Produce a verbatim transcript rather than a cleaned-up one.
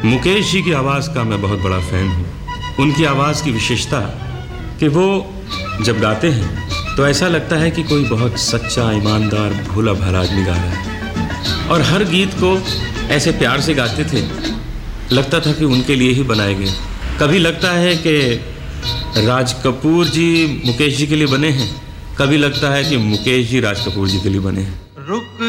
मुकेश जी की आवाज़ का मैं बहुत बड़ा फ़ैन हूँ। उनकी आवाज़ की विशेषता कि वो जब गाते हैं तो ऐसा लगता है कि कोई बहुत सच्चा, ईमानदार, भोला भाला आदमी गा रहा है। और हर गीत को ऐसे प्यार से गाते थे, लगता था कि उनके लिए ही बनाए गए। कभी लगता है कि राज कपूर जी मुकेश जी के लिए बने हैं, कभी लगता है कि मुकेश जी राज कपूर जी के लिए बने हैं। रुक